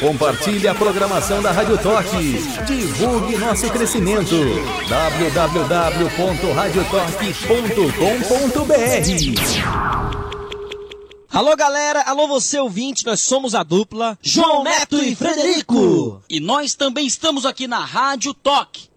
Compartilhe a programação da Rádio Toque. Divulgue nosso crescimento. www.radiotoque.com.br. Alô galera, alô você ouvinte, nós somos a dupla João Neto e Frederico. E nós também estamos aqui na Rádio Toque.